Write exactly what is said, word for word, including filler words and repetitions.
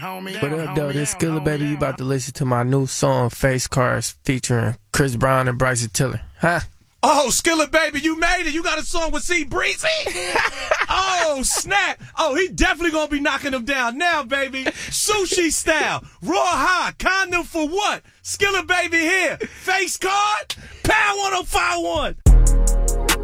Homie. What up, though? This Skilla Baby. You about to listen to my new song, Face Cards, featuring Chris Brown and Bryson Tiller. Huh? Oh, Skilla Baby, you made it. You got a song with C Breezy? Oh, snap. Oh, he definitely going to be knocking them down now, baby. Sushi style. Raw high. Condom for what? Skilla Baby here. Face card. Pound one oh five one.